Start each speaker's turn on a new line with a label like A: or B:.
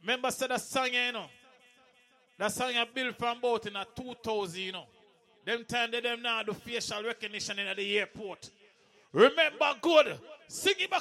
A: Remember said that song, you know. That song I built from about in a 2000, you know. Them time they them now do facial recognition in the airport. Remember good. Sing it back